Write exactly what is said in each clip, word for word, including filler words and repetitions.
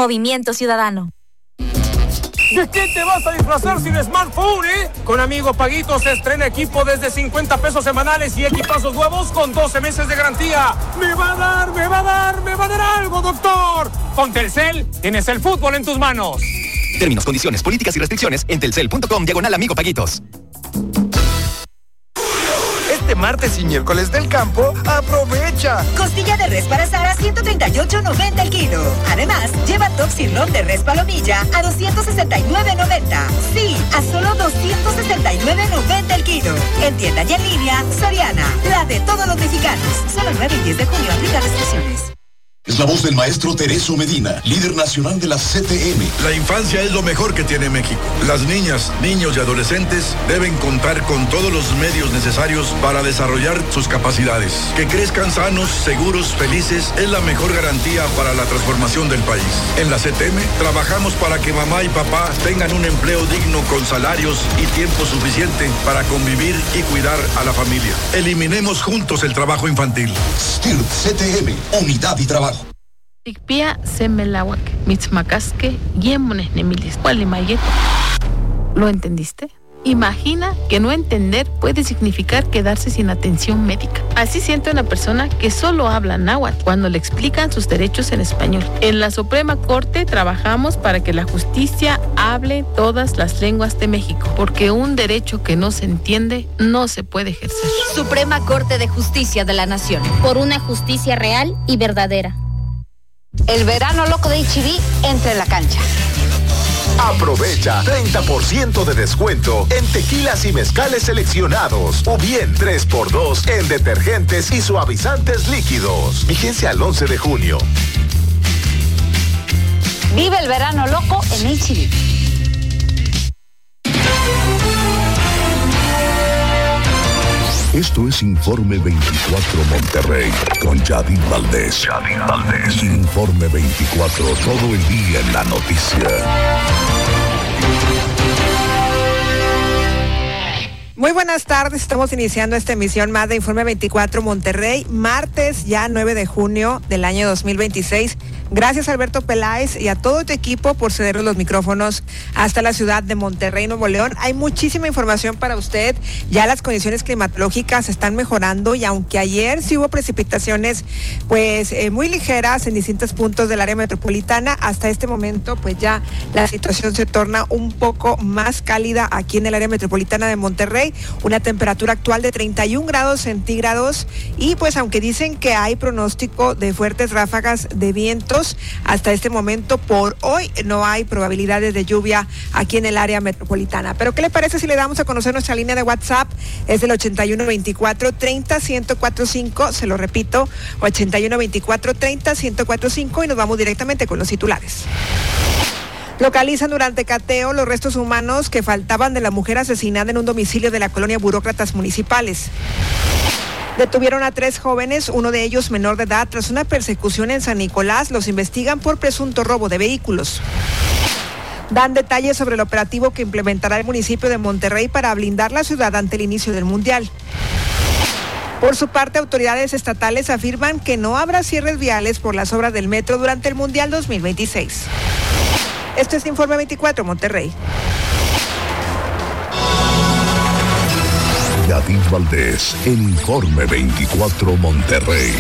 Movimiento Ciudadano. ¿De qué te vas a disfrazar sin smartphone, eh? Con Amigo Paguito se estrena equipo desde cincuenta pesos semanales y equipazos nuevos con doce meses de garantía. ¡Me va a dar, me va a dar, me va a dar algo, doctor! Con Telcel tienes el fútbol en tus manos. Términos, condiciones, políticas y restricciones en telcel punto com diagonal Amigo Paguitos. Este martes y miércoles del campo, aprovecha. Costilla de res para asar a ciento treinta y ocho noventa el kilo. Además, lleva top sirloin de res palomilla a doscientos sesenta y nueve noventa. Sí, a solo doscientos sesenta y nueve noventa el kilo. En tienda y en línea, Soriana, la de todos los mexicanos. Solo el nueve y diez de junio aplica restricciones. Es la voz del maestro Tereso Medina, líder nacional de la C T M. La infancia es lo mejor que tiene México. Las niñas, niños y adolescentes deben contar con todos los medios necesarios para desarrollar sus capacidades. Que crezcan sanos, seguros, felices es la mejor garantía para la transformación del país. En la C T M trabajamos para que mamá y papá tengan un empleo digno con salarios y tiempo suficiente para convivir y cuidar a la familia. Eliminemos juntos el trabajo infantil. S T I R P C T M, unidad y trabajo. Tikpia semelawak, mitzmacasque, yemones nemilis, gualimayeto. ¿Lo entendiste? Imagina que no entender puede significar quedarse sin atención médica. Así siente una persona que solo habla náhuatl cuando le explican sus derechos en español. En la Suprema Corte trabajamos para que la justicia hable todas las lenguas de México, porque un derecho que no se entiende no se puede ejercer. Suprema Corte de Justicia de la Nación. Por una justicia real y verdadera. El verano loco de H E B entra en la cancha. Aprovecha treinta por ciento de descuento en tequilas y mezcales seleccionados o bien tres por dos en detergentes y suavizantes líquidos. Vigencia al once de junio. Vive el verano loco en H E B. Esto es Informe veinticuatro Monterrey con Yadid Valdés. Yadid Valdés. Informe veinticuatro, todo el día en la noticia. Muy buenas tardes, estamos iniciando esta emisión más de Informe veinticuatro Monterrey, martes ya nueve de junio del año dos mil veintiséis. Gracias Alberto Peláez y a todo tu equipo por cedernos los micrófonos hasta la ciudad de Monterrey, Nuevo León. Hay muchísima información para usted, ya las condiciones climatológicas están mejorando y aunque ayer sí hubo precipitaciones pues eh, muy ligeras en distintos puntos del área metropolitana, hasta este momento pues ya la situación se torna un poco más cálida aquí en el área metropolitana de Monterrey, una temperatura actual de treinta y un grados centígrados y pues aunque dicen que hay pronóstico de fuertes ráfagas de vientos, hasta este momento, por hoy, no hay probabilidades de lluvia aquí en el área metropolitana. Pero, ¿qué le parece si le damos a conocer nuestra línea de WhatsApp? Es el ochenta y uno veinticuatro treinta ciento cuarenta y cinco, se lo repito, ochenta y uno veinticuatro treinta ciento cuarenta y cinco y nos vamos directamente con los titulares. Localizan durante cateo los restos humanos que faltaban de la mujer asesinada en un domicilio de la colonia Burócratas Municipales. Detuvieron a tres jóvenes, uno de ellos menor de edad, tras una persecución en San Nicolás. Los investigan por presunto robo de vehículos. Dan detalles sobre el operativo que implementará el municipio de Monterrey para blindar la ciudad ante el inicio del Mundial. Por su parte, autoridades estatales afirman que no habrá cierres viales por las obras del metro durante el Mundial dos mil veintiséis. Esto es Informe veinticuatro, Monterrey. Yadid Valdés, en Informe veinticuatro Monterrey.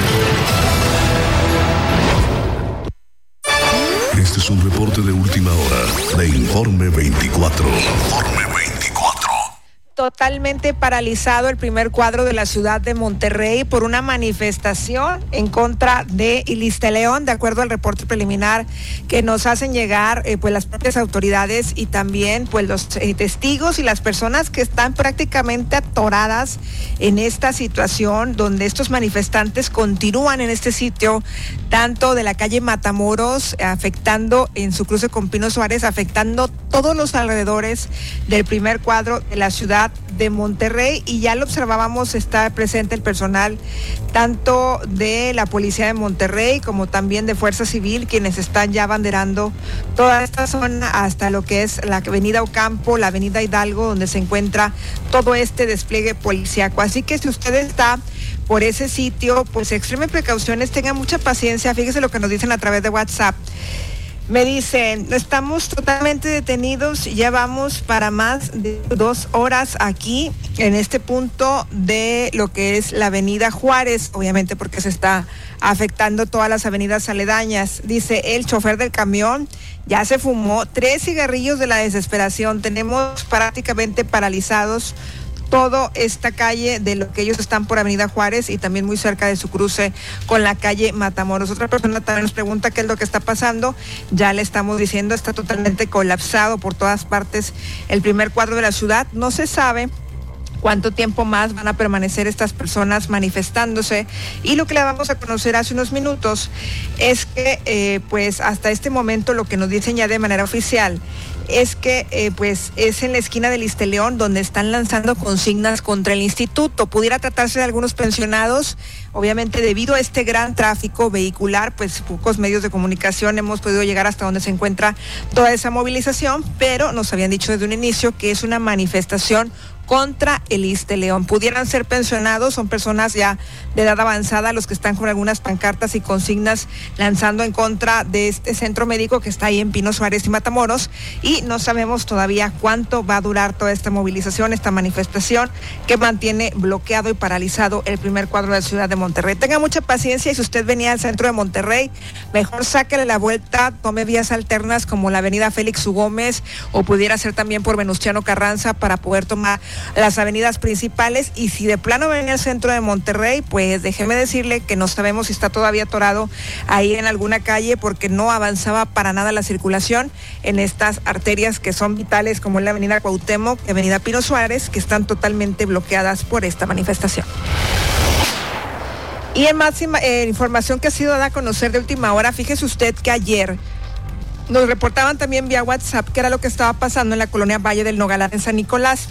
Este es un reporte de última hora de Informe veinticuatro. Informe veinticuatro. Totalmente paralizado el primer cuadro de la ciudad de Monterrey por una manifestación en contra de Iliste León, de acuerdo al reporte preliminar que nos hacen llegar eh, pues las propias autoridades y también pues los eh, testigos y las personas que están prácticamente atoradas en esta situación, donde estos manifestantes continúan en este sitio, tanto de la calle Matamoros, afectando en su cruce con Pino Suárez, afectando todos los alrededores del primer cuadro de la ciudad de Monterrey, y ya lo observábamos, está presente el personal tanto de la Policía de Monterrey como también de Fuerza Civil, quienes están ya abanderando toda esta zona hasta lo que es la avenida Ocampo, la avenida Hidalgo, donde se encuentra todo este despliegue policíaco. Así que si usted está por ese sitio, pues extreme precauciones, tenga mucha paciencia. Fíjese lo que nos dicen a través de WhatsApp. Me dicen, estamos totalmente detenidos, ya vamos para más de dos horas aquí en este punto de lo que es la avenida Juárez, obviamente porque se está afectando todas las avenidas aledañas. Dice el chofer del camión, ya se fumó tres cigarrillos de la desesperación, tenemos prácticamente paralizados toda esta calle de lo que ellos están por Avenida Juárez y también muy cerca de su cruce con la calle Matamoros. Otra persona también nos pregunta qué es lo que está pasando. Ya le estamos diciendo, está totalmente colapsado por todas partes el primer cuadro de la ciudad. No se sabe cuánto tiempo más van a permanecer estas personas manifestándose, y lo que le vamos a conocer hace unos minutos es que eh, pues hasta este momento lo que nos dicen ya de manera oficial es que eh, pues es en la esquina del Isteleón donde están lanzando consignas contra el instituto. Pudiera tratarse de algunos pensionados. Obviamente, debido a este gran tráfico vehicular, pues pocos medios de comunicación hemos podido llegar hasta donde se encuentra toda esa movilización, pero nos habían dicho desde un inicio que es una manifestación contra el Isteleón. Pudieran ser pensionados, son personas ya de edad avanzada los que están con algunas pancartas y consignas lanzando en contra de este centro médico que está ahí en Pino Suárez y Matamoros, y no sabemos todavía cuánto va a durar toda esta movilización, esta manifestación que mantiene bloqueado y paralizado el primer cuadro de la ciudad de Monterrey. Tenga mucha paciencia, y si usted venía al centro de Monterrey, mejor sáquele la vuelta, tome vías alternas como la avenida Félix U. Gómez, o pudiera ser también por Venustiano Carranza para poder tomar las avenidas principales. Y si de plano venía al centro de Monterrey, pues déjeme decirle que no sabemos si está todavía atorado ahí en alguna calle, porque no avanzaba para nada la circulación en estas arterias que son vitales, como la avenida Cuauhtémoc y avenida Pino Suárez, que están totalmente bloqueadas por esta manifestación. Y en máxima eh, información que ha sido dada a conocer de última hora, fíjese usted que ayer nos reportaban también vía WhatsApp que era lo que estaba pasando en la colonia Valle del Nogal en San Nicolás.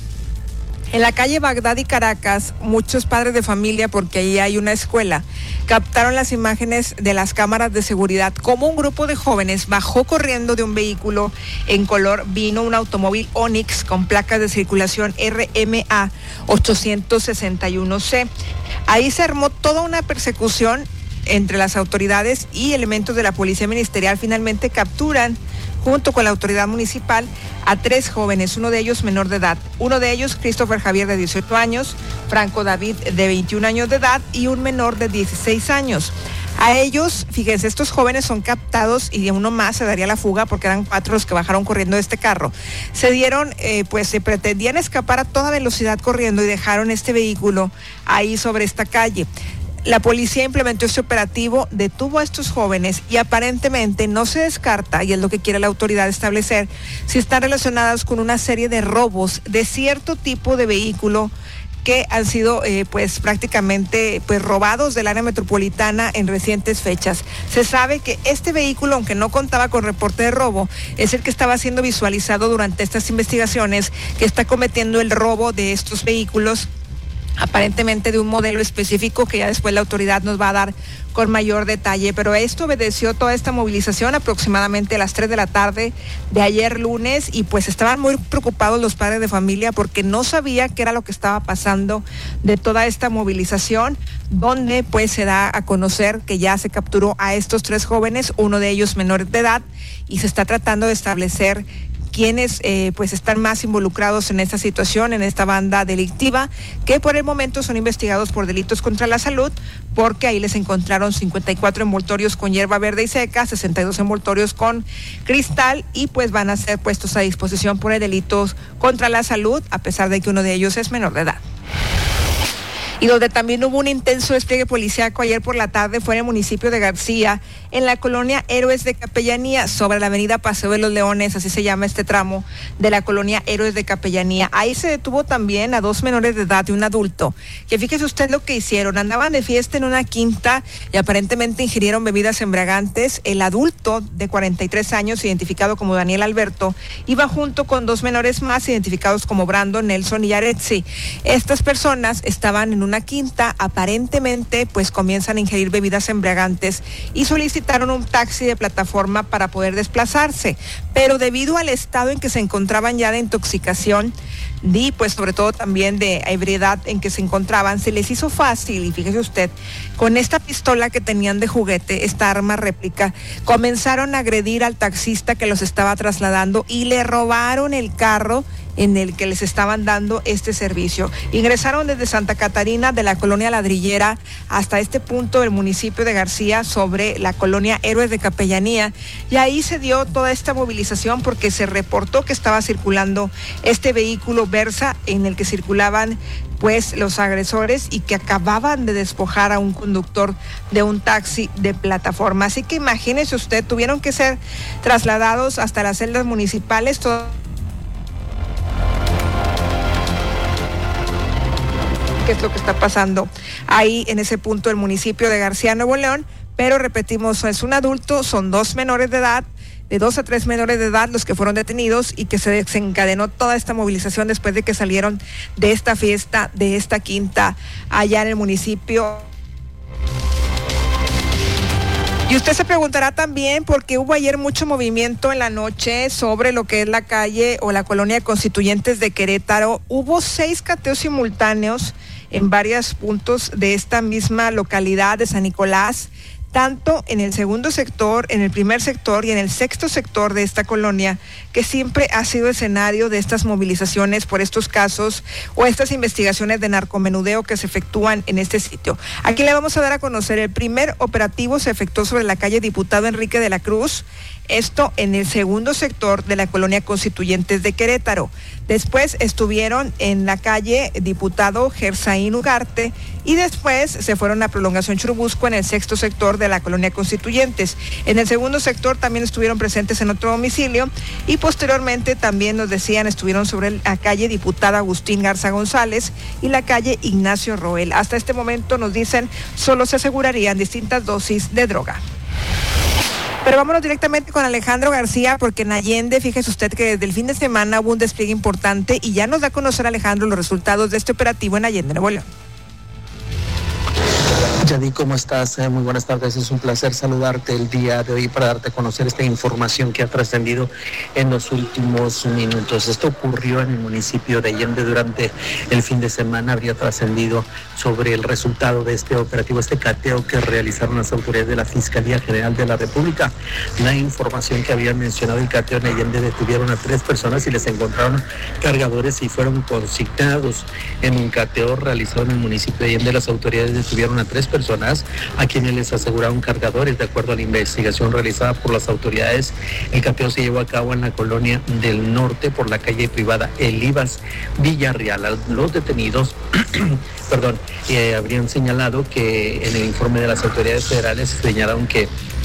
En la calle Bagdad y Caracas, muchos padres de familia, porque ahí hay una escuela, captaron las imágenes de las cámaras de seguridad, como un grupo de jóvenes bajó corriendo de un vehículo en color vino, un automóvil Onix con placas de circulación R M A ochocientos sesenta y uno C. Ahí se armó toda una persecución entre las autoridades y elementos de la policía ministerial. Finalmente capturan, junto con la autoridad municipal, a tres jóvenes, uno de ellos menor de edad. Uno de ellos, Christopher Javier, de dieciocho años, Franco David, de veintiún años de edad, y un menor de dieciséis años. A ellos, fíjense, estos jóvenes son captados y de uno más se daría la fuga, porque eran cuatro los que bajaron corriendo de este carro. Se dieron, eh, pues se pretendían escapar a toda velocidad corriendo y dejaron este vehículo ahí sobre esta calle. La policía implementó este operativo, detuvo a estos jóvenes y aparentemente no se descarta, y es lo que quiere la autoridad establecer, si están relacionados con una serie de robos de cierto tipo de vehículo que han sido eh, pues prácticamente pues robados del área metropolitana en recientes fechas. Se sabe que este vehículo, aunque no contaba con reporte de robo, es el que estaba siendo visualizado durante estas investigaciones, que está cometiendo el robo de estos vehículos, aparentemente de un modelo específico que ya después la autoridad nos va a dar con mayor detalle. Pero esto obedeció toda esta movilización aproximadamente a las tres de la tarde de ayer lunes, y pues estaban muy preocupados los padres de familia porque no sabía qué era lo que estaba pasando de toda esta movilización, donde pues se da a conocer que ya se capturó a estos tres jóvenes, uno de ellos menor de edad, y se está tratando de establecer quienes eh, pues están más involucrados en esta situación, en esta banda delictiva, que por el momento son investigados por delitos contra la salud, porque ahí les encontraron cincuenta y cuatro envoltorios con hierba verde y seca, sesenta y dos envoltorios con cristal, y pues van a ser puestos a disposición por el delitos contra la salud, a pesar de que uno de ellos es menor de edad. Y donde también hubo un intenso despliegue policíaco ayer por la tarde fue en el municipio de García, en la colonia Héroes de Capellanía, sobre la avenida Paseo de los Leones, así se llama este tramo de la colonia Héroes de Capellanía. Ahí se detuvo también a dos menores de edad y un adulto, que fíjese usted lo que hicieron, andaban de fiesta en una quinta y aparentemente ingirieron bebidas embriagantes. El adulto de cuarenta y tres años, identificado como Daniel Alberto, iba junto con dos menores más, identificados como Brandon, Nelson y Aretzi. Estas personas estaban en una quinta, aparentemente pues comienzan a ingerir bebidas embriagantes y solicitaron un taxi de plataforma para poder desplazarse, pero debido al estado en que se encontraban ya de intoxicación, y pues sobre todo también de ebriedad en que se encontraban, se les hizo fácil, y fíjese usted, con esta pistola que tenían de juguete, esta arma réplica, comenzaron a agredir al taxista que los estaba trasladando y le robaron el carro en el que les estaban dando este servicio. Ingresaron desde Santa Catarina de la colonia Ladrillera hasta este punto del municipio de García, sobre la colonia Héroes de Capellanía, y ahí se dio toda esta movilización porque se reportó que estaba circulando este vehículo Versa en el que circulaban pues los agresores y que acababan de despojar a un conductor de un taxi de plataforma. Así que imagínese usted, tuvieron que ser trasladados hasta las celdas municipales. Todo qué es lo que está pasando ahí en ese punto del municipio de García, Nuevo León, pero repetimos, es un adulto, son dos menores de edad, de dos a tres menores de edad los que fueron detenidos, y que se desencadenó toda esta movilización después de que salieron de esta fiesta, de esta quinta allá en el municipio. Y usted se preguntará también por qué hubo ayer mucho movimiento en la noche sobre lo que es la calle o la colonia Constituyentes de Querétaro. Hubo seis cateos simultáneos en varios puntos de esta misma localidad de San Nicolás, tanto en el segundo sector, en el primer sector y en el sexto sector de esta colonia, que siempre ha sido escenario de estas movilizaciones por estos casos o estas investigaciones de narcomenudeo que se efectúan en este sitio. Aquí le vamos a dar a conocer: el primer operativo se efectuó sobre la calle Diputado Enrique de la Cruz, esto en el segundo sector de la colonia Constituyentes de Querétaro. Después estuvieron en la calle Diputado Gersaín Ugarte, y después se fueron a Prolongación Churubusco en el sexto sector de la colonia Constituyentes. En el segundo sector también estuvieron presentes en otro domicilio, y posteriormente también nos decían estuvieron sobre la calle Diputado Agustín Garza González y la calle Ignacio Roel. Hasta este momento nos dicen solo se asegurarían distintas dosis de droga. Pero vámonos directamente con Alejandro García, porque en Allende, fíjese usted que desde el fin de semana hubo un despliegue importante, y ya nos da a conocer, Alejandro, los resultados de este operativo en Allende, Nuevo León. Yadi, ¿cómo estás? Eh, muy buenas tardes, es un placer saludarte el día de hoy para darte a conocer esta información que ha trascendido en los últimos minutos. Esto ocurrió en el municipio de Allende durante el fin de semana. Habría trascendido sobre el resultado de este operativo, este cateo que realizaron las autoridades de la Fiscalía General de la República. La información que habían mencionado el cateo en Allende: detuvieron a tres personas y les encontraron cargadores y fueron consignados. En un cateo realizado en el municipio de Allende, las autoridades detuvieron a tres personas a quienes les aseguraron cargadores. De acuerdo a la investigación realizada por las autoridades, el cateo se llevó a cabo en la colonia del Norte, por la calle privada Elivas, Villarreal. Los detenidos perdón, eh, habrían señalado que en el informe de las autoridades federales señalaron que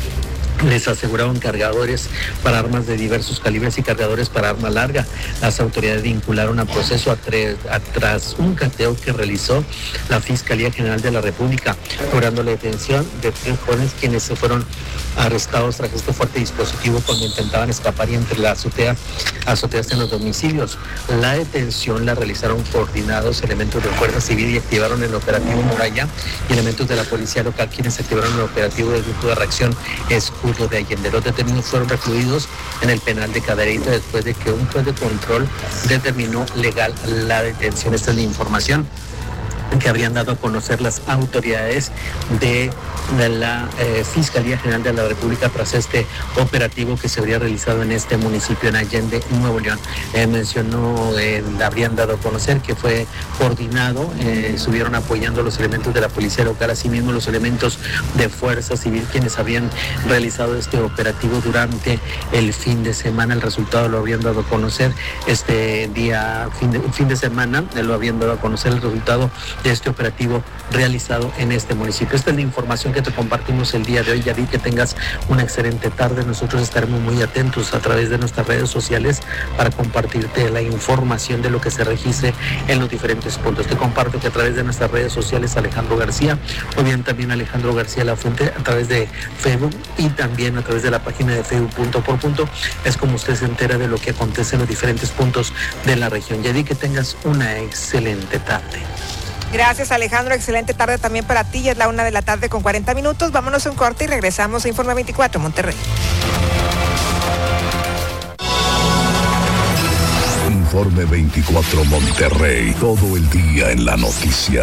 les aseguraron cargadores para armas de diversos calibres y cargadores para arma larga. Las autoridades vincularon a proceso a tres, a, tras un cateo que realizó la Fiscalía General de la República, logrando la detención de tres jóvenes quienes se fueron arrestados tras este fuerte dispositivo cuando intentaban escapar y entre la azotea, azoteas en los domicilios. La detención la realizaron coordinados elementos de Fuerza Civil y activaron el operativo Muralla, y elementos de la policía local quienes activaron el operativo del Grupo de Reacción Escudo de Allende. Los detenidos fueron recluidos en el penal de Cadereyta después de que un juez de control determinó legal la detención. Esta es la información que habrían dado a conocer las autoridades de, de la eh, Fiscalía General de la República tras este operativo que se habría realizado en este municipio en Allende, Nuevo León. Eh, mencionó, eh, habrían dado a conocer que fue coordinado, eh, estuvieron apoyando los elementos de la policía local, asimismo los elementos de Fuerza Civil, quienes habían realizado este operativo durante el fin de semana. El resultado lo habrían dado a conocer este día, fin de, fin de semana, eh, lo habían dado a conocer el resultado de este operativo realizado en este municipio. Esta es la información que te compartimos el día de hoy. Ya vi que tengas una excelente tarde. Nosotros estaremos muy atentos a través de nuestras redes sociales para compartirte la información de lo que se registre en los diferentes puntos. Te comparto que a través de nuestras redes sociales, Alejandro García, o bien también Alejandro García La Fuente, a través de Facebook y también a través de la página de facebook punto por punto, es como usted se entera de lo que acontece en los diferentes puntos de la región. Ya di que tengas una excelente tarde. Gracias, Alejandro, excelente tarde también para ti. Ya es la una de la tarde con cuarenta minutos. Vámonos a un corte y regresamos a Informe veinticuatro Monterrey. Informe veinticuatro Monterrey, todo el día en la noticia.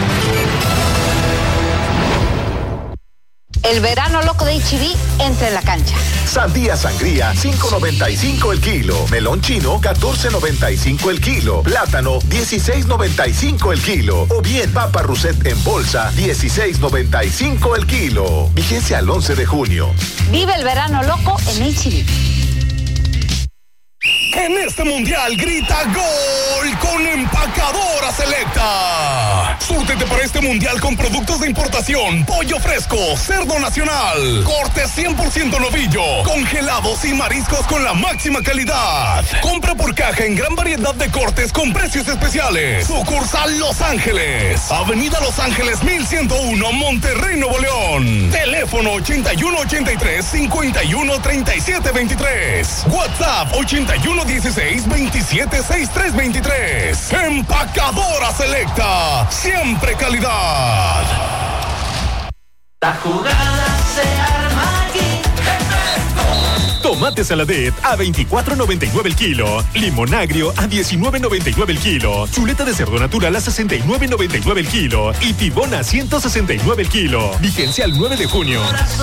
El verano loco de H E B entra en la cancha. Sandía sangría, cinco noventa y cinco el kilo. Melón chino, catorce noventa y cinco el kilo. Plátano, dieciséis noventa y cinco el kilo. O bien papa Russet en bolsa, dieciséis noventa y cinco el kilo. Vigencia al once de junio. Vive el verano loco en H E B. En este mundial grita gol con Empacadora Selecta. Súrtete para este mundial con productos de importación, pollo fresco, cerdo nacional, corte cien por ciento novillo, congelados y mariscos con la máxima calidad. Compra por caja en gran variedad de cortes con precios especiales. Sucursal Los Ángeles, Avenida Los Ángeles mil ciento uno, Monterrey, Nuevo León. Teléfono ochenta y uno ochenta y tres, cincuenta y uno treinta y siete veintitrés. WhatsApp ochenta y uno dieciséis, veintisiete sesenta y tres veintitrés. Empacadora Selecta, siempre calidad. La jugada se arma aquí. Tomate Saladet a veinticuatro noventa y nueve el kilo. Limón agrio a diecinueve noventa y nueve el kilo. Chuleta de cerdo natural a sesenta y nueve noventa y nueve el kilo. Y tibón a ciento sesenta y nueve el kilo. Vigencia al nueve de junio.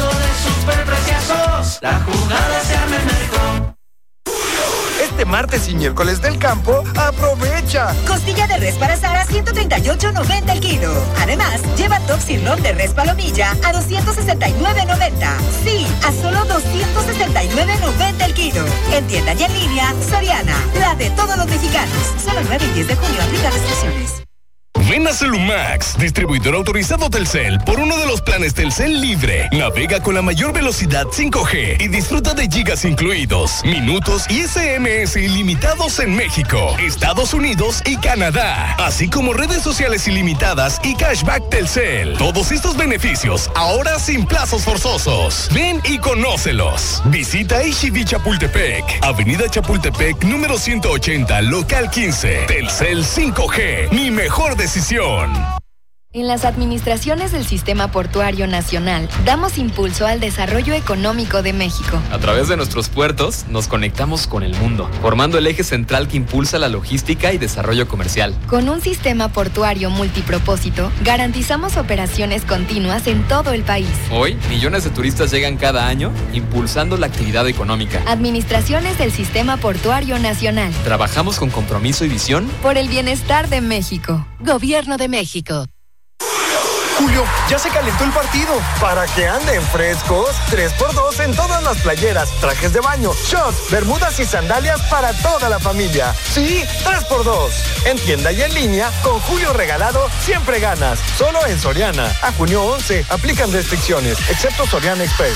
La jugada se arma en Merco. Este martes y miércoles del campo, aprovecha. Costilla de res para asar a ciento treinta y ocho noventa el kilo. Además, lleva top sirloin de res palomilla a doscientos sesenta y nueve noventa. Sí, a solo doscientos sesenta y nueve noventa el kilo. En tienda y en línea, Soriana, la de todos los mexicanos. Solo nueve y diez de junio, aplica restricciones. Ven a Celumax, distribuidor autorizado Telcel, por uno de los planes Telcel Libre. Navega con la mayor velocidad cinco G y disfruta de gigas incluidos, minutos y S M S ilimitados en México, Estados Unidos y Canadá, así como redes sociales ilimitadas y cashback Telcel. Todos estos beneficios ahora sin plazos forzosos. Ven y conócelos. Visita H E B Chapultepec, Avenida Chapultepec número ciento ochenta, local quince. Telcel cinco G, mi mejor decisión. En las administraciones del Sistema Portuario Nacional, damos impulso al desarrollo económico de México. A través de nuestros puertos, nos conectamos con el mundo, formando el eje central que impulsa la logística y desarrollo comercial. Con un sistema portuario multipropósito, garantizamos operaciones continuas en todo el país. Hoy, millones de turistas llegan cada año, impulsando la actividad económica. Administraciones del Sistema Portuario Nacional. Trabajamos con compromiso y visión por el bienestar de México. Gobierno de México. Julio, ya se calentó el partido. Para que anden frescos, tres por dos en todas las playeras, trajes de baño, shorts, bermudas y sandalias para toda la familia. Sí, tres por dos. En tienda y en línea, con Julio regalado, siempre ganas. Solo en Soriana. A junio once, aplican restricciones, excepto Soriana Express.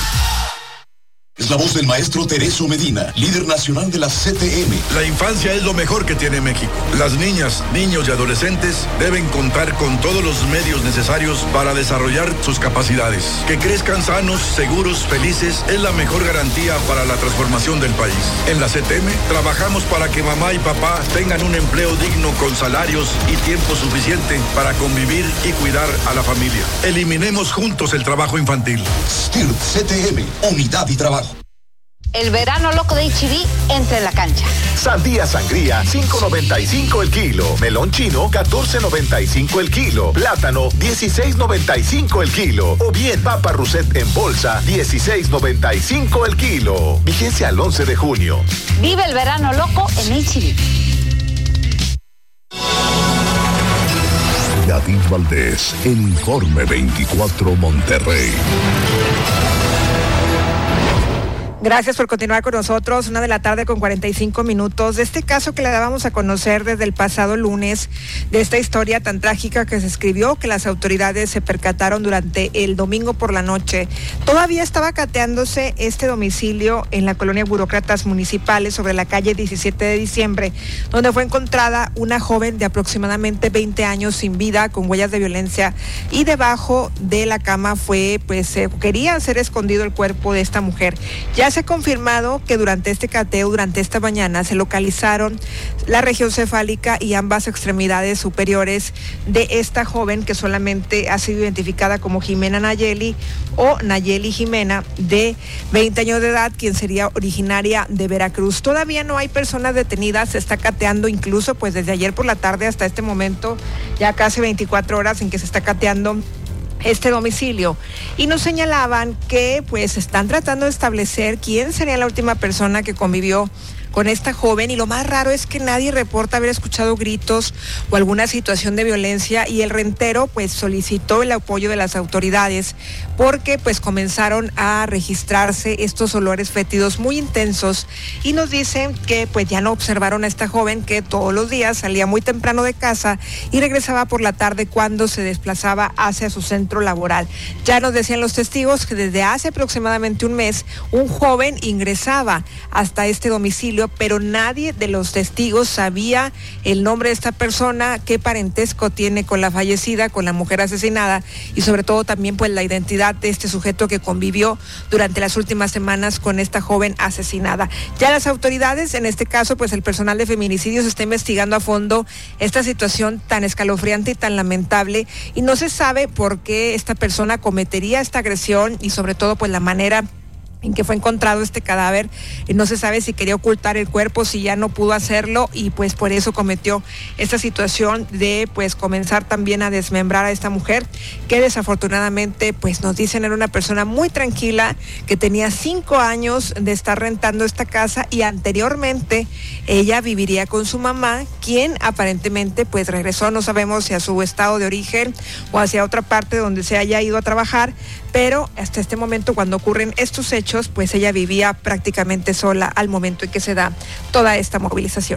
Es la voz del maestro Tereso Medina, líder nacional de la C T M. La infancia es lo mejor que tiene México. Las niñas, niños y adolescentes deben contar con todos los medios necesarios para desarrollar sus capacidades. Que crezcan sanos, seguros, felices es la mejor garantía para la transformación del país. En la C T M trabajamos para que mamá y papá tengan un empleo digno con salarios y tiempo suficiente para convivir y cuidar a la familia. Eliminemos juntos el trabajo infantil. S T I R P C T M, unidad y trabajo. El verano loco de H E B entra en la cancha. Sandía sangría, cinco noventa y cinco el kilo. Melón chino, catorce noventa y cinco el kilo. Plátano, dieciséis noventa y cinco el kilo. O bien papa Russet en bolsa, dieciséis noventa y cinco el kilo. Vigencia al once de junio. Vive el verano loco en H E B. David Valdés, el Informe veinticuatro Monterrey. Gracias por continuar con nosotros. Una de la tarde con cuarenta y cinco minutos. De este caso que le dábamos a conocer desde el pasado lunes, de esta historia tan trágica que se escribió, que las autoridades se percataron durante el domingo por la noche. Todavía estaba cateándose este domicilio en la colonia Burócratas Municipales sobre la calle diecisiete de diciembre, donde fue encontrada una joven de aproximadamente veinte años sin vida, con huellas de violencia, y debajo de la cama fue, pues, eh, quería ser escondido el cuerpo de esta mujer. Ya se ha confirmado que durante este cateo, durante esta mañana, se localizaron la región cefálica y ambas extremidades superiores de esta joven que solamente ha sido identificada como Jimena Nayeli o Nayeli Jimena, de veinte años de edad, quien sería originaria de Veracruz. Todavía no hay personas detenidas, se está cateando incluso pues desde ayer por la tarde hasta este momento, ya casi veinticuatro horas en que se está cateando este domicilio, y nos señalaban que pues están tratando de establecer quién sería la última persona que convivió con esta joven, y lo más raro es que nadie reporta haber escuchado gritos o alguna situación de violencia, y el rentero pues solicitó el apoyo de las autoridades porque pues comenzaron a registrarse estos olores fétidos muy intensos, y nos dicen que pues ya no observaron a esta joven que todos los días salía muy temprano de casa y regresaba por la tarde cuando se desplazaba hacia su centro laboral. Ya nos decían los testigos que desde hace aproximadamente un mes un joven ingresaba hasta este domicilio, pero nadie de los testigos sabía el nombre de esta persona, qué parentesco tiene con la fallecida, con la mujer asesinada, y sobre todo también pues la identidad de este sujeto que convivió durante las últimas semanas con esta joven asesinada. Ya las autoridades, en este caso pues el personal de feminicidios, está investigando a fondo esta situación tan escalofriante y tan lamentable, y no se sabe por qué esta persona cometería esta agresión, y sobre todo pues la manera en que fue encontrado este cadáver. No se sabe si quería ocultar el cuerpo, si ya no pudo hacerlo, y pues por eso cometió esta situación de pues comenzar también a desmembrar a esta mujer, que desafortunadamente pues nos dicen era una persona muy tranquila, que tenía cinco años de estar rentando esta casa, y anteriormente ella viviría con su mamá, quien aparentemente pues regresó, no sabemos si a su estado de origen o hacia otra parte donde se haya ido a trabajar, pero hasta este momento, cuando ocurren estos hechos, pues ella vivía prácticamente sola al momento en que se da toda esta movilización.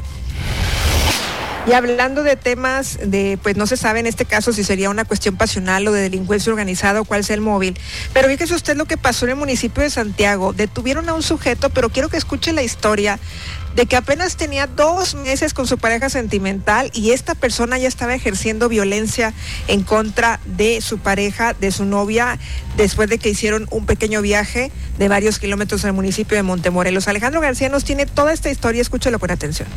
Y hablando de temas de, pues no se sabe en este caso si sería una cuestión pasional o de delincuencia organizada o cuál sea el móvil, pero fíjese usted lo que pasó en el municipio de Santiago. Detuvieron a un sujeto, pero quiero que escuche la historia de que apenas tenía dos meses con su pareja sentimental, y esta persona ya estaba ejerciendo violencia en contra de su pareja, de su novia, después de que hicieron un pequeño viaje de varios kilómetros en el municipio de Montemorelos. Alejandro García nos tiene toda esta historia, escúchelo con atención.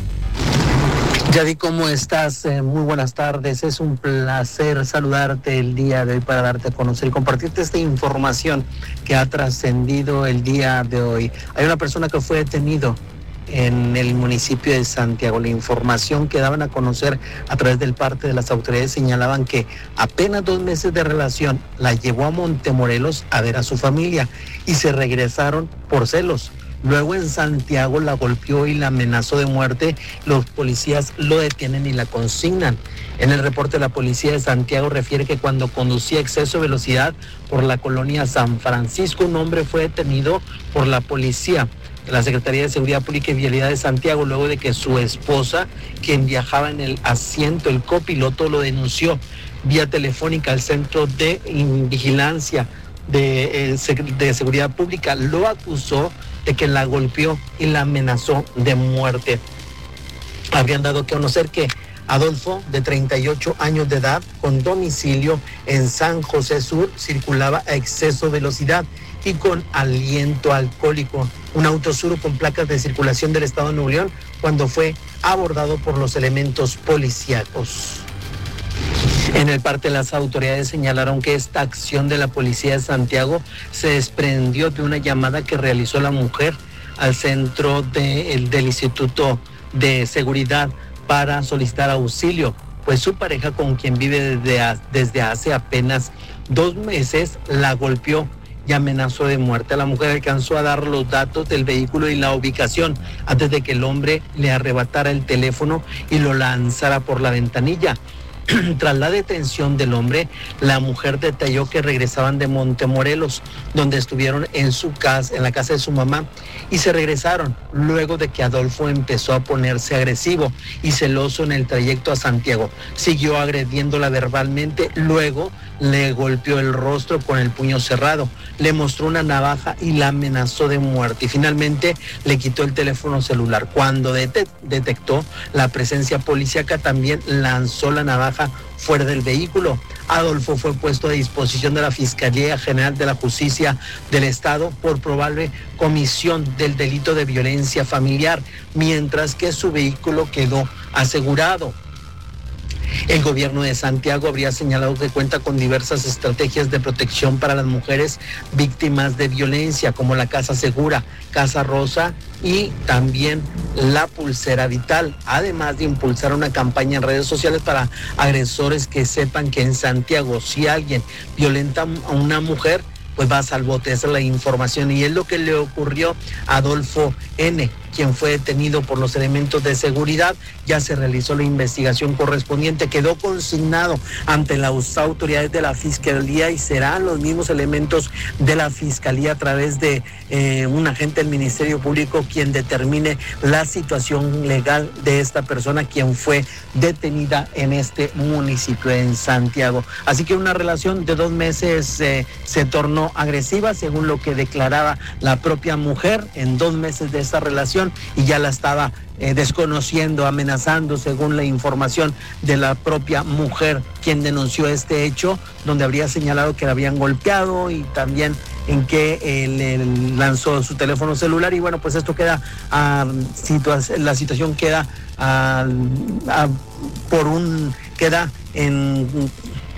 Yadi, ¿cómo estás? Eh, muy buenas tardes. Es un placer saludarte el día de hoy para darte a conocer y compartirte esta información que ha trascendido el día de hoy. Hay una persona que fue detenido en el municipio de Santiago. La información que daban a conocer a través del parte de las autoridades señalaban que apenas dos meses de relación la llevó a Montemorelos a ver a su familia y se regresaron por celos. Luego en Santiago la golpeó y la amenazó de muerte. Los policías lo detienen y la consignan. En el reporte de la policía de Santiago refiere que cuando conducía a exceso de velocidad por la colonia San Francisco, un hombre fue detenido por la policía de la Secretaría de Seguridad Pública y Vialidad de Santiago, luego de que su esposa, quien viajaba en el asiento, el copiloto, lo denunció vía telefónica al Centro de Vigilancia de, eh, de Seguridad Pública. Lo acusó de que la golpeó y la amenazó de muerte. Habrían dado a conocer que Adolfo, de treinta y ocho años de edad, con domicilio en San José Sur, circulaba a exceso de velocidad y con aliento alcohólico. Un auto Sur con placas de circulación del estado de Nuevo León, cuando fue abordado por los elementos policíacos. En el parte, las autoridades señalaron que esta acción de la policía de Santiago se desprendió de una llamada que realizó la mujer al centro de, el, del Instituto de Seguridad para solicitar auxilio, pues su pareja, con quien vive desde, desde hace apenas dos meses, la golpeó y amenazó de muerte. A la mujer alcanzó a dar los datos del vehículo y la ubicación antes de que el hombre le arrebatara el teléfono y lo lanzara por la ventanilla. Tras la detención del hombre, la mujer detalló que regresaban de Montemorelos, donde estuvieron en su casa, en la casa de su mamá, y se regresaron luego de que Adolfo empezó a ponerse agresivo y celoso en el trayecto a Santiago. Siguió agrediéndola verbalmente, luego le golpeó el rostro con el puño cerrado, le mostró una navaja y la amenazó de muerte, y finalmente le quitó el teléfono celular. Cuando det- detectó la presencia policíaca, también lanzó la navaja fuera del vehículo. Adolfo fue puesto a disposición de la Fiscalía General de la Justicia del Estado por probable comisión del delito de violencia familiar, mientras que su vehículo quedó asegurado. El gobierno de Santiago habría señalado que cuenta con diversas estrategias de protección para las mujeres víctimas de violencia, como la Casa Segura, Casa Rosa y también la Pulsera Vital, además de impulsar una campaña en redes sociales para agresores que sepan que en Santiago, si alguien violenta a una mujer, pues vas al bote. Esa es la información y es lo que le ocurrió a Adolfo N., quien fue detenido por los elementos de seguridad. Ya se realizó la investigación correspondiente, quedó consignado ante las autoridades de la Fiscalía y serán los mismos elementos de la Fiscalía a través de eh, un agente del Ministerio Público quien determine la situación legal de esta persona, quien fue detenida en este municipio en Santiago. Así que una relación de dos meses eh, se tornó agresiva, según lo que declaraba la propia mujer, en dos meses de esta relación, y ya la estaba eh, desconociendo, amenazando, según la información de la propia mujer, quien denunció este hecho, donde habría señalado que la habían golpeado y también en que eh, le lanzó su teléfono celular. Y bueno, pues esto queda, uh, situa- la situación queda uh, uh, por un, queda en...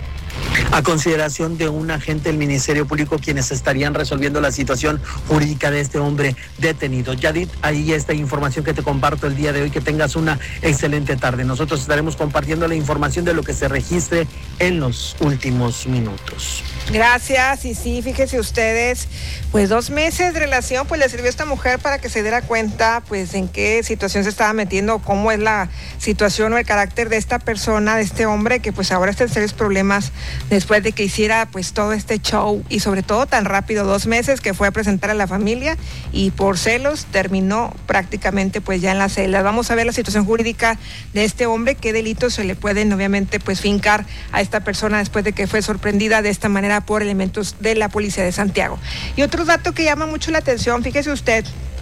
a consideración de un agente del Ministerio Público, quienes estarían resolviendo la situación jurídica de este hombre detenido. Yadit, ahí está información que te comparto el día de hoy. Que tengas una excelente tarde. Nosotros estaremos compartiendo la información de lo que se registre en los últimos minutos. Gracias. Y sí, fíjense ustedes, pues dos meses de relación, pues le sirvió a esta mujer para que se diera cuenta, pues en qué situación se estaba metiendo, cómo es la situación o el carácter de esta persona, de este hombre, que pues ahora está en serios problemas después de que hiciera pues todo este show y sobre todo tan rápido, dos meses que fue a presentar a la familia y por celos terminó prácticamente pues ya en la celda. Vamos a ver la situación jurídica de este hombre, qué delitos se le pueden obviamente pues fincar a esta persona después de que fue sorprendida de esta manera por elementos de la policía de Santiago. Y otro dato que llama mucho la atención, fíjese usted,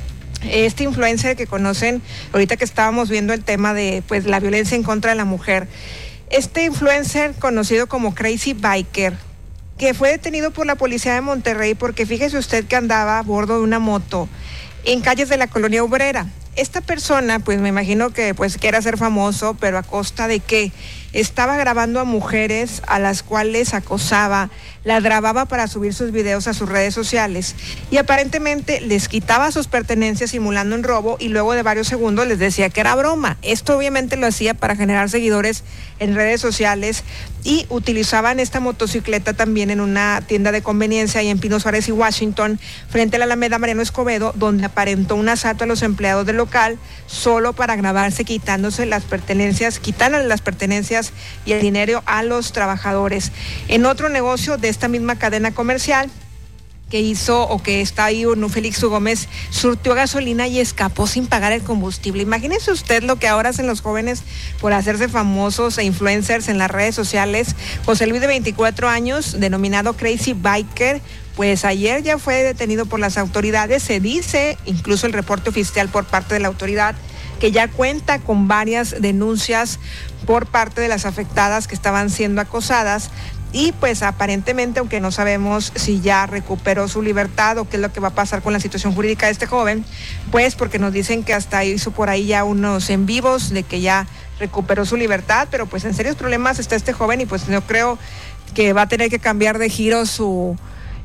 este influencer que conocen, ahorita que estábamos viendo el tema de pues la violencia en contra de la mujer, este influencer conocido como Crazy Biker, que fue detenido por la policía de Monterrey porque fíjese usted que andaba a bordo de una moto en calles de la colonia obrera. Esta persona, pues me imagino que pues quiere ser famoso, pero a costa de que estaba grabando a mujeres a las cuales acosaba, las grababa para subir sus videos a sus redes sociales y aparentemente les quitaba sus pertenencias simulando un robo y luego de varios segundos les decía que era broma. Esto obviamente lo hacía para generar seguidores en redes sociales y utilizaban esta motocicleta también en una tienda de conveniencia ahí en Pino Suárez y Washington, frente a la Alameda Mariano Escobedo, donde aparentó un asalto a los empleados del local solo para grabarse quitándose las pertenencias, quitándole las pertenencias y el dinero a los trabajadores. En otro negocio de esta misma cadena comercial que hizo o que está ahí, uno Félix Gómez surtió gasolina y escapó sin pagar el combustible. Imagínense usted lo que ahora hacen los jóvenes por hacerse famosos e influencers en las redes sociales. José Luis, de veinticuatro años, denominado Crazy Biker, pues ayer ya fue detenido por las autoridades. Se dice, incluso el reporte oficial por parte de la autoridad, que ya cuenta con varias denuncias por parte de las afectadas que estaban siendo acosadas y pues aparentemente, aunque no sabemos si ya recuperó su libertad o qué es lo que va a pasar con la situación jurídica de este joven, pues porque nos dicen que hasta hizo por ahí ya unos en vivos de que ya recuperó su libertad, pero pues en serios problemas está este joven y pues yo creo que va a tener que cambiar de giro su...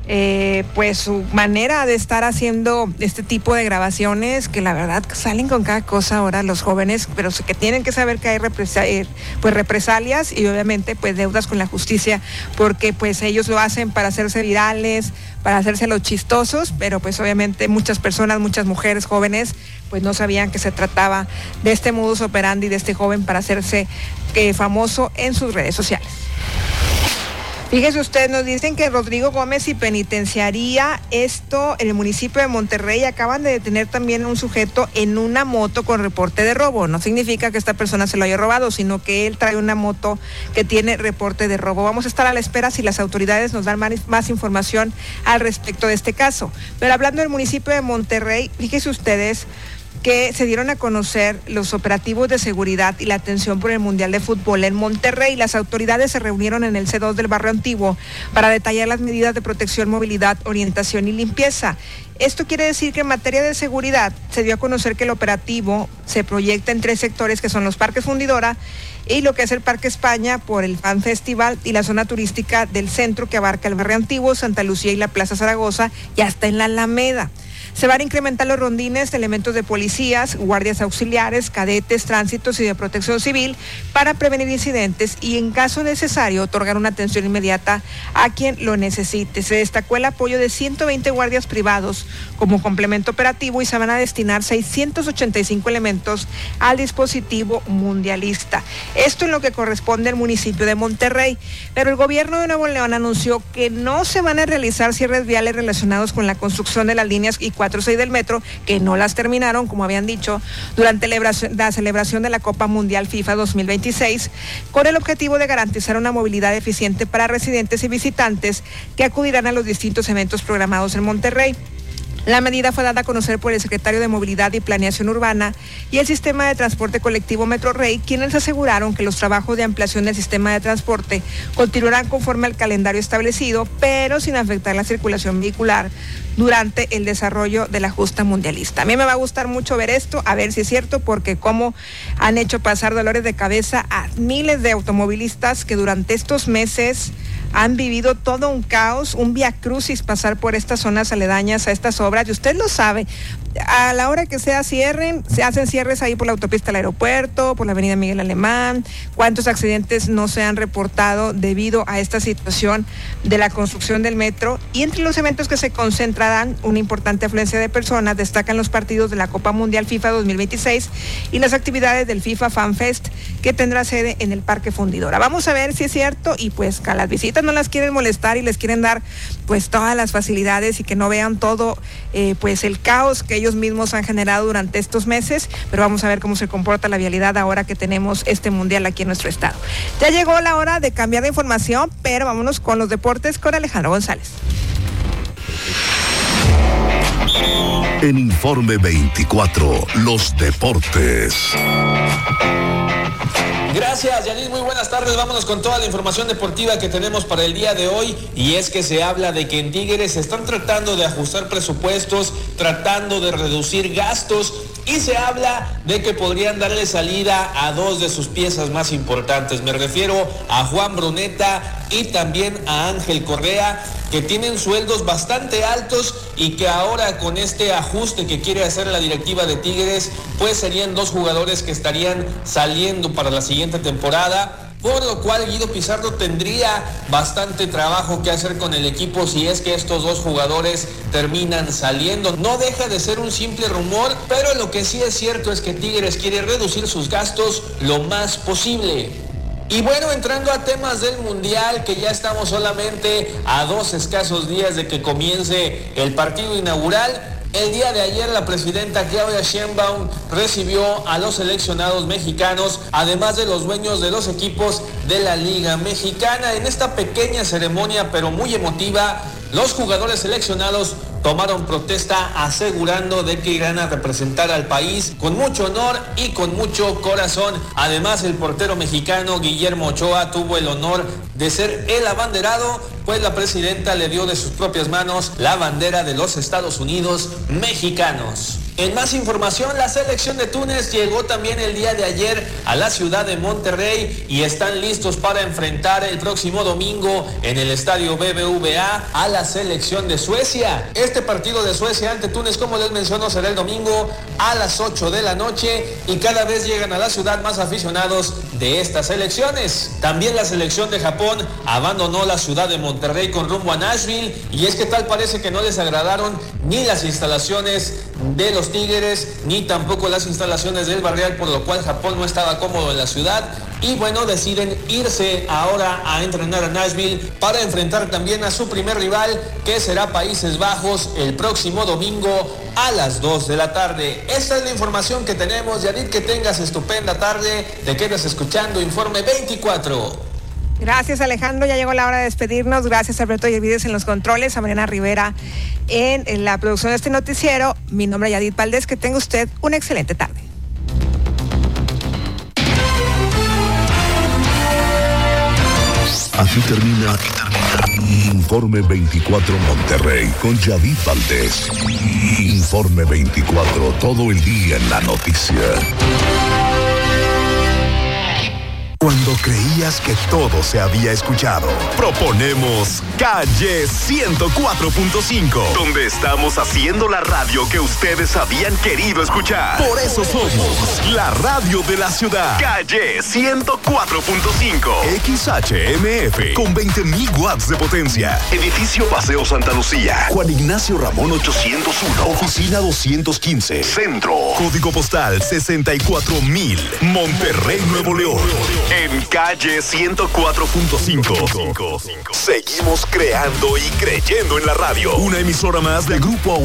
Eh, pues su manera de estar haciendo este tipo de grabaciones, que la verdad salen con cada cosa ahora los jóvenes, pero que tienen que saber que hay represa- eh, pues represalias y obviamente pues deudas con la justicia, porque pues ellos lo hacen para hacerse virales, para hacerse los chistosos, pero pues obviamente muchas personas, muchas mujeres jóvenes pues no sabían que se trataba de este modus operandi de este joven para hacerse eh, famoso en sus redes sociales. Fíjese usted, nos dicen que Rodrigo Gómez y Penitenciaría, esto en el municipio de Monterrey, acaban de detener también a un sujeto en una moto con reporte de robo. No significa que esta persona se lo haya robado, sino que él trae una moto que tiene reporte de robo. Vamos a estar a la espera si las autoridades nos dan más, más información al respecto de este caso. Pero hablando del municipio de Monterrey, fíjese ustedes que se dieron a conocer los operativos de seguridad y la atención por el Mundial de Fútbol en Monterrey. Las autoridades se reunieron en el C dos del Barrio Antiguo para detallar las medidas de protección, movilidad, orientación y limpieza. Esto quiere decir que en materia de seguridad se dio a conocer que el operativo se proyecta en tres sectores, que son los parques Fundidora y lo que es el Parque España por el Fan Festival y la zona turística del centro, que abarca el Barrio Antiguo, Santa Lucía y la Plaza Zaragoza, y hasta en la Alameda. Se van a incrementar los rondines de elementos de policías, guardias auxiliares, cadetes, tránsitos y de protección civil para prevenir incidentes y, en caso necesario, otorgar una atención inmediata a quien lo necesite. Se destacó el apoyo de ciento veinte guardias privados como complemento operativo y se van a destinar seiscientos ochenta y cinco elementos al dispositivo mundialista. Esto en lo que corresponde al municipio de Monterrey. Pero el gobierno de Nuevo León anunció que no se van a realizar cierres viales relacionados con la construcción de las líneas y cuatro y seis del metro, que no las terminaron, como habían dicho, durante la celebración de la Copa Mundial FIFA dos mil veintiséis, con el objetivo de garantizar una movilidad eficiente para residentes y visitantes que acudirán a los distintos eventos programados en Monterrey. La medida fue dada a conocer por el secretario de Movilidad y Planeación Urbana y el Sistema de Transporte Colectivo Metrorrey, quienes aseguraron que los trabajos de ampliación del sistema de transporte continuarán conforme al calendario establecido, pero sin afectar la circulación vehicular durante el desarrollo de la justa mundialista. A mí me va a gustar mucho ver esto, a ver si es cierto, porque como han hecho pasar dolores de cabeza a miles de automovilistas que durante estos meses han vivido todo un caos, un viacrucis pasar por estas zonas aledañas a estas obras, y usted lo sabe. A la hora que sea cierren, se hacen cierres ahí por la autopista al aeropuerto, por la avenida Miguel Alemán. ¿Cuántos accidentes no se han reportado debido a esta situación de la construcción del metro? Y entre los eventos que se concentrarán una importante afluencia de personas, destacan los partidos de la Copa Mundial FIFA dos mil veintiséis y las actividades del FIFA Fan Fest, que tendrá sede en el Parque Fundidora. Vamos a ver si es cierto, y pues que a las visitas no las quieren molestar y les quieren dar pues todas las facilidades y que no vean todo eh, pues el caos que ellos mismos han generado durante estos meses, pero vamos a ver cómo se comporta la vialidad ahora que tenemos este mundial aquí en nuestro estado. Ya llegó la hora de cambiar de información, pero vámonos con los deportes con Alejandro González. En Informe veinticuatro, los deportes. Gracias, Yanis, muy buenas tardes. Vámonos con toda la información deportiva que tenemos para el día de hoy, y es que se habla de que en Tigres están tratando de ajustar presupuestos, tratando de reducir gastos, y se habla de que podrían darle salida a dos de sus piezas más importantes. Me refiero a Juan Bruneta y también a Ángel Correa, que tienen sueldos bastante altos y que ahora con este ajuste que quiere hacer la directiva de Tigres, pues serían dos jugadores que estarían saliendo para la siguiente temporada. Por lo cual Guido Pizarro tendría bastante trabajo que hacer con el equipo si es que estos dos jugadores terminan saliendo. No deja de ser un simple rumor, pero lo que sí es cierto es que Tigres quiere reducir sus gastos lo más posible. Y bueno, entrando a temas del Mundial, que ya estamos solamente a dos escasos días de que comience el partido inaugural. El día de ayer la presidenta Claudia Sheinbaum recibió a los seleccionados mexicanos, además de los dueños de los equipos de la Liga Mexicana. En esta pequeña ceremonia, pero muy emotiva, los jugadores seleccionados tomaron protesta asegurando de que irán a representar al país con mucho honor y con mucho corazón. Además, el portero mexicano Guillermo Ochoa tuvo el honor de ser el abanderado, pues la presidenta le dio de sus propias manos la bandera de los Estados Unidos mexicanos. En más información, la selección de Túnez llegó también el día de ayer a la ciudad de Monterrey y están listos para enfrentar el próximo domingo en el estadio B B V A a la selección de Suecia. Este partido de Suecia ante Túnez, como les menciono, será el domingo a las ocho de la noche y cada vez llegan a la ciudad más aficionados de estas selecciones. También la selección de Japón abandonó la ciudad de Monterrey con rumbo a Nashville, y es que tal parece que no les agradaron ni las instalaciones de los Tigres ni tampoco las instalaciones del Barrial, por lo cual Japón no estaba cómodo en la ciudad y bueno, deciden irse ahora a entrenar a Nashville para enfrentar también a su primer rival, que será Países Bajos, el próximo domingo a las dos de la tarde. Esta es la información que tenemos. Yanit, que tengas estupenda tarde, te quedas escuchando Informe veinticuatro. Gracias, Alejandro. Ya llegó la hora de despedirnos. Gracias, Alberto Yervides en los controles, a Mariana Rivera en, en la producción de este noticiero. Mi nombre es Yadid Valdés. Que tenga usted una excelente tarde. Aquí termina, aquí termina Informe veinticuatro Monterrey con Yadid Valdés. Informe veinticuatro, todo el día en la noticia. Cuando creías que todo se había escuchado, proponemos Calle ciento cuatro punto cinco, donde estamos haciendo la radio que ustedes habían querido escuchar. Por eso somos la radio de la ciudad. Calle ciento cuatro punto cinco. X H M F con veinte mil watts de potencia. Edificio Paseo Santa Lucía. Juan Ignacio Ramón ochocientos uno. Oficina doscientos quince. Centro. Código postal sesenta y cuatro mil. Monterrey, Nuevo León. En Calle ciento cuatro punto cinco. Seguimos creando y creyendo en la radio. Una emisora más del Grupo